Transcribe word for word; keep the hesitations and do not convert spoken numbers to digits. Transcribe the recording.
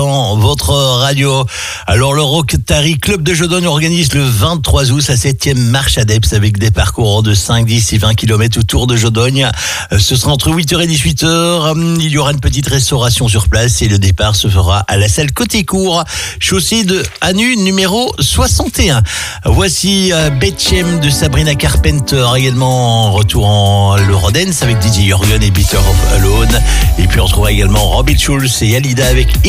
Dans votre radio. Alors le Rotary Club de Jodogne organise le vingt-trois août sa septième marche adepte avec des parcours de cinq, dix et vingt kilomètres autour de Jodogne. Ce sera entre huit heures et dix-huit heures. Il y aura une petite restauration sur place et le départ se fera à la salle Côté-Court, chaussée de Anu numéro soixante et un. Voici Betchem de Sabrina Carpenter, également en retour en le Rodens avec D J Jürgen et Bitter of Alone. Et puis on retrouvera également Robbie Schulz et Alida avec